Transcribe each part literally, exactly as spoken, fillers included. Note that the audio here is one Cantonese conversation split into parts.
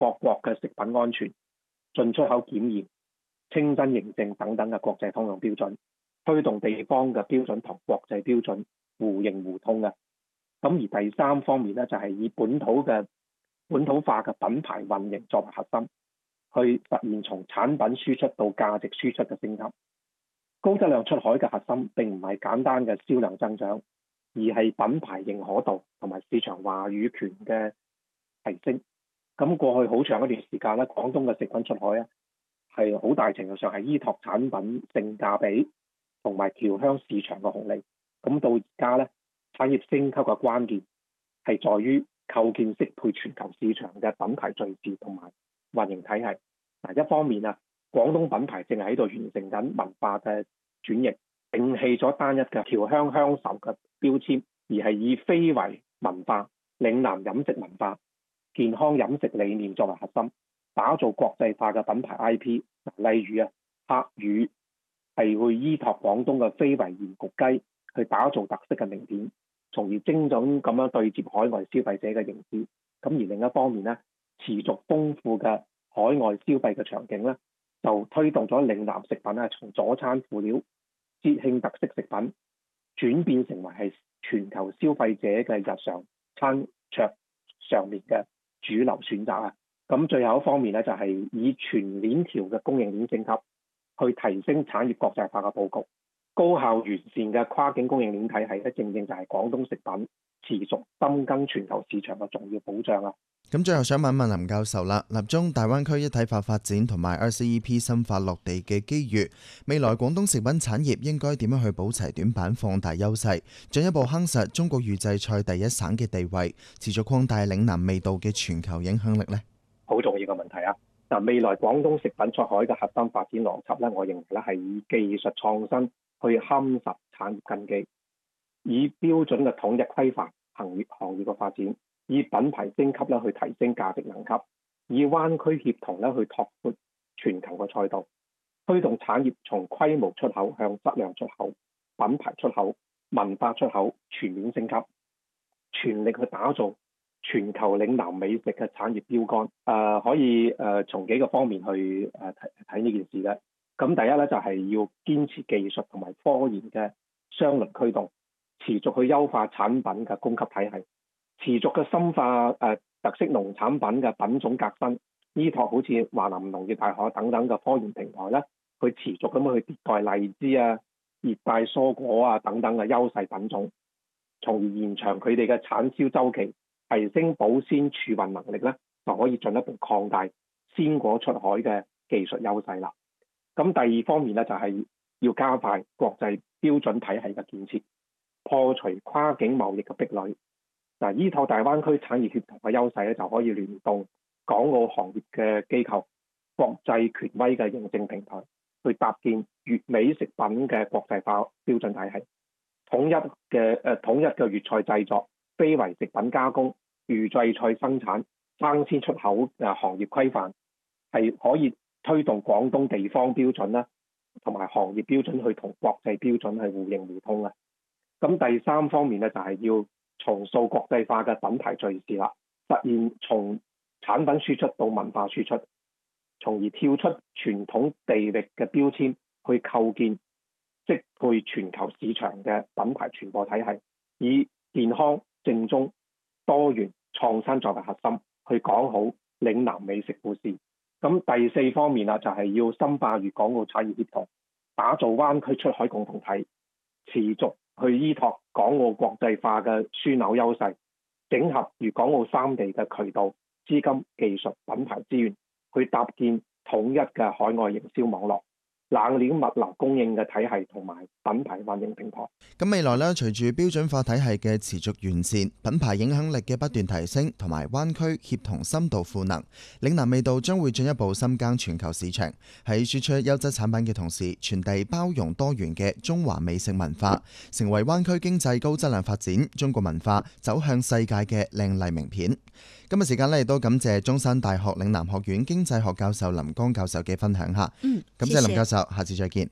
各國嘅食品安全、進出口檢驗、清真認證等等嘅國際通用標準，推動地方嘅標準同國際標準互認互通嘅。咁而第三方面咧，就係以本土嘅本土化嘅品牌運營作為核心，去實現從產品輸出到價值輸出嘅升級。高質量出海嘅核心並唔係簡單嘅銷量增長，而係品牌認可度同埋市場話語權嘅提升。咁過去好長一段時間咧，廣東嘅食品出海啊，係好大程度上係依託產品性價比同埋僑鄉市場嘅紅利。咁到而家咧，產業升級嘅關鍵係在於構建適配全球市場嘅品牌敘事同埋運營體系。嗱，一方面啊，廣東品牌正係喺度完成緊文化嘅轉型，摒棄咗單一嘅僑鄉鄉愁嘅標籤，而係以非遺文化、嶺南飲食文化、健康飲食理念作為核心，打造國際化嘅品牌 I P。例如啊，客語係會依託廣東嘅非遺鹽焗雞去打造特色嘅名片，從而精準咁樣對接海外消費者嘅認知。咁而另一方面咧，持續豐富嘅海外消費嘅場景咧，就推動咗嶺南食品咧，從佐餐輔料、節慶特色食品轉變成為係全球消費者嘅日常餐桌上面嘅主流選擇啊！咁最後一方面咧，就係以全鏈條嘅供應鏈升級，去提升產業國際化嘅佈局。高效完善嘅跨境供應鏈體系咧，正正就係廣東食品持續深耕全球市場嘅重要保障啊！ 咁最後想問問林教授啦，立中大灣區一體化發展同埋 R C E P 深化落地嘅機遇，未來廣東食品產業應該點樣去補齊短板，放大優勢，進一步夯實中國預製菜第一省嘅地位，持續擴大嶺南味道嘅全球影響力呢？ 好重要嘅問題啊！嗱，未來廣東食品出海嘅核心發展邏輯咧，我認為咧係以技術創新去夯實產業根基，以標準嘅統一規範行業行業嘅發展，以品牌升級咧去提升價值能級，以灣區協同咧去拓闊全球嘅賽道，推動產業從規模出口向質量出口、品牌出口、文化出口全面升級，全力去打造全球嶺南美食嘅產業標杆。誒、呃、可以誒、呃、從幾個方面去誒睇睇呢件事嘅。咁第一咧就係、是、要堅持技術同埋科研嘅雙輪驅動，持續去優化產品嘅供給體系，持續嘅深化誒、呃、特色農產品嘅品種革新，依託好似華南農業大學等等嘅科研平台咧，去持續咁樣去迭代荔枝啊、熱帶蔬果啊等等嘅優勢品種，從而延長佢哋嘅產銷週期，提升保鮮儲運能力咧，就可以進一步擴大鮮果出海嘅技術優勢啦。咁第二方面咧，就係要加快國際標準體系嘅建設，破除跨境貿易嘅壁壘。嗱，依託大灣區產業協同嘅優勢咧，就可以聯動港澳行業嘅機構、國際權威嘅認證平台，去搭建粵美食品嘅國際化標準體系，統一嘅誒統一嘅粵菜製作、非遺食品加工、預製菜生產、生鮮出口嘅行業規範，係可以推動廣東地方標準啦，同埋行業標準去同國際標準係互認互通啊。咁第三方面咧，就係要重塑國際化嘅品牌敘事啦，實現從產品輸出到文化輸出，從而跳出傳統地域嘅標籤，去構建適配全球市場嘅品牌傳播體系，以健康、正宗、多元、創新作為核心，去講好嶺南美食故事。咁第四方面啊，就係要深化粵港澳產業協同，打造灣區出海共同體，持續去依託港澳國際化嘅樞紐優勢，整合粵港澳三地嘅渠道、資金、技術、品牌資源，去搭建統一嘅海外營銷網絡、冷鏈物流供應嘅體系同埋品牌運營平台。 咁未來咧，隨住標準化體系嘅持續完善，品牌影響力嘅不斷提升，同埋灣區協同深度賦能，嶺南味道將會進一步深耕全球市場，喺輸出優質產品嘅同時，傳遞包容多元嘅中華美食文化，成為灣區經濟高質量發展、中國文化走向世界嘅靚麗名片。今日時間咧，亦都感謝中山大學嶺南學院經濟學教授林江教授嘅分享下。嗯，感謝林教授，下次再見。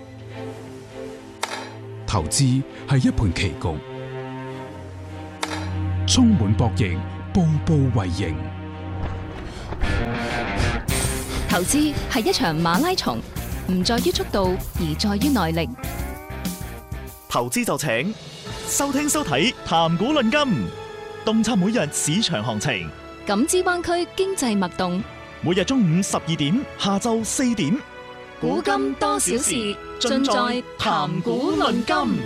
投資係一盤棋局，充滿博弈，步步為營。 投資係一場馬拉松，唔在於速度，而在於耐力。 投資就請收聽收睇談股論金，洞察每日市場行情， 感知灣區經濟脈動。 每日中午十二點，下晝四點， 古今多少事，盡在談股論金。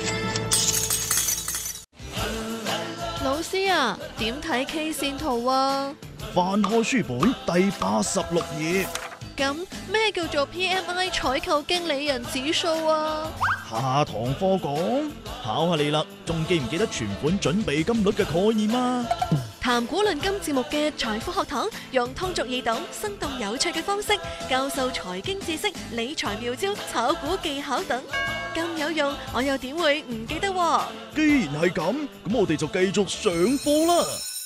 老師啊，點睇 K 線圖啊？ 翻開書本第八十六頁。 咁咩叫做 P M I 採購經理人指數啊？ 下堂課講，考下你啦，仲記唔記得存款準備金率嘅概念啊？ 談股論金節目嘅財富學堂，用通俗易懂、生動有趣嘅方式教授財經知識、理財妙招、炒股技巧等，咁有用，我又點會唔記得？ 既然係咁，咁我哋就繼續上課啦。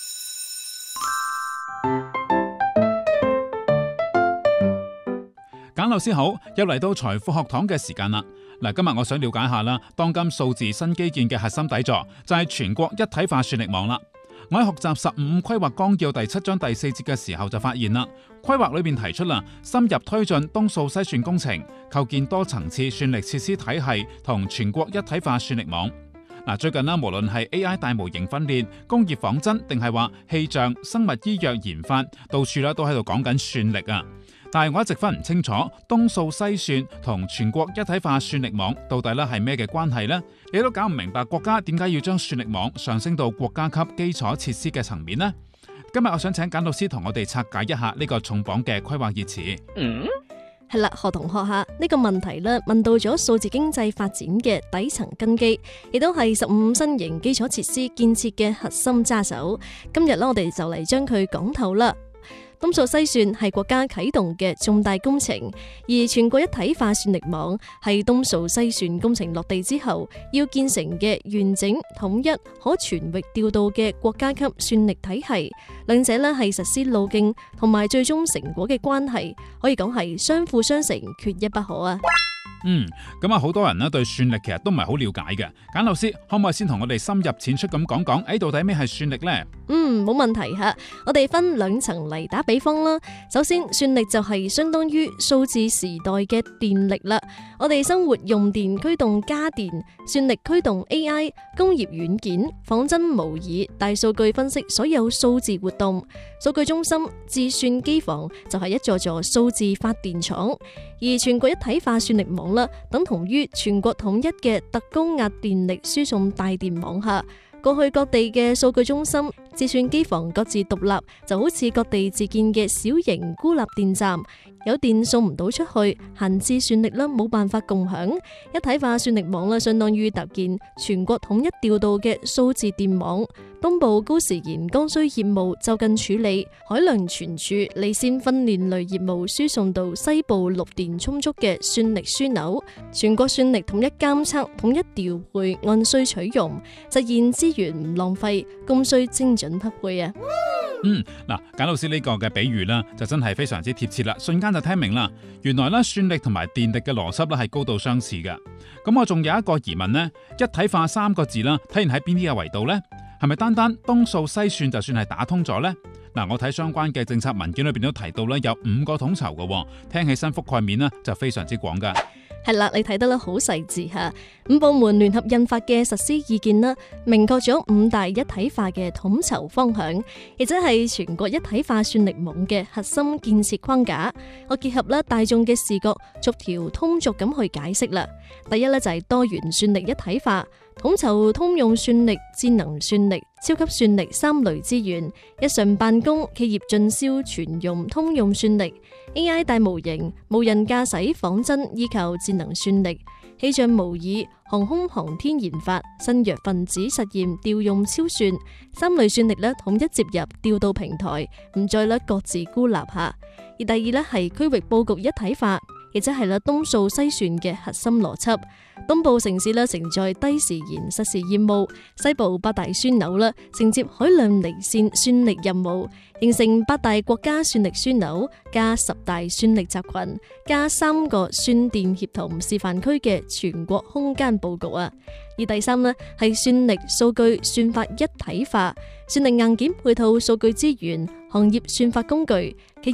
簡老師好，又嚟到財富學堂嘅時間啦。嗱，今日我想了解下啦，當今數字新基建嘅核心底座就係全國一體化算力網啦。我喺學習十五規劃綱要第七章第四節嘅時候就發現啦，規劃裏邊提出啦，深入推進東數西算工程，構建多層次算力設施體系同全國一體化算力網。嗱，最近啦，無論係 A I 大模型訓練、工業仿真，定係話氣象、生物醫藥研發，到處啦都喺度講緊算力啊。但係我一直分唔清楚東數西算同全國一體化算力網到底咧係咩嘅關係呢？你都搞唔明白國家點解要將算力網上升到國家級基礎設施嘅層面呢？今日我想請簡老師同我哋拆解一下呢個重磅嘅規劃熱詞。 嗯，係啦，學同學下呢個問題咧，問到咗數字經濟發展嘅底層根基，亦都係十五新型基礎設施建設嘅核心揸手。今日咧，我哋就嚟將佢講透啦。東數西算係國家啟動嘅重大工程，而全國一體化算力網係東數西算工程落地之後要建成嘅完整、統一、可全域調度嘅國家級算力體系。兩者呢係實施路徑同埋最終成果嘅關係，可以講係相輔相成，缺一不可啊！ 嗯，咁啊，好多人咧對算力其實都唔係好了解嘅。簡老師可唔可以先同我哋深入淺出咁講講，誒，到底咩係算力呢？嗯， 冇問題吓。我哋分兩層嚟打比方啦。首先，算力就係相當於數字時代嘅電力啦。我哋生活用電驅動家電，算力驅動 A I、工業軟件、仿真模擬、大數據分析所有數字活動。數據中心、智算機房就係一座座數字發電廠，而全國一體化算力網啦，等同於全國統一嘅特高壓電力輸送大電網下。過去各地嘅數據中心、智算機房各自獨立，就好似各地自建嘅小型孤立電站，有電送唔到出去，閒置算力啦冇辦法共享。一體化算力網啦，相當於搭建全國統一調度嘅數字電網。東部高時延剛需業務就近處理，海量存儲、離線訓練類業務輸送到西部綠電充足嘅算力樞紐，全國算力統一監測、統一調配，按需取用，實現資源唔浪費，供需精準匹配啊！ 嗯，嗱，簡老師呢個嘅比喻啦，就真係非常之貼切啦，瞬間就聽明啦。原來咧算力同埋電力嘅邏輯咧係高度相似嘅。咁我仲有一個疑問呢，一體化三個字啦，體現喺邊啲嘅維度呢？係咪單單東數西算就算係打通咗呢？嗱，我睇相關嘅政策文件裏邊都提到咧，有五個統籌嘅，聽起身覆蓋面呢就非常之廣噶。 係啦，你睇得咧好細緻吓，五部門聯合印發嘅實施意見啦，明確咗五大一體化嘅統籌方向，亦即係全國一體化算力網嘅核心建設框架。我結合咧大眾嘅視覺，逐條通俗咁去解釋啦。第一咧就係多元算力一體化，統籌通用算力、智能算力、超級算力三類資源，日常辦公、企業進銷全用通用算力。A I 大模型、無人駕駛仿真依靠智能算力，氣象模擬、航空航天研發、新藥分子實驗調用超算，三類算力咧統一接入調度平台，唔再咧各自孤立下。而第二咧係區域佈局一體化，亦即係啦東數西算嘅核心邏輯。東部城市咧承載低時延實時業務，西部八大樞紐啦承接海量離線算力任務，形成八大國家算力樞紐加十大算力集群加三個算電協同示範區嘅全國空間佈局啊！而第三呢係算力數據算法一體化，算力硬件配套數據資源、行業算法工具、企